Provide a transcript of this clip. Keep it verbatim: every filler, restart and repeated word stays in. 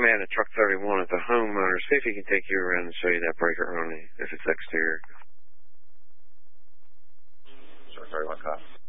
man at truck thirty-one at the homeowner. See if he can take you around and show you that breaker only, if it's exterior. Truck thirty-one, cop.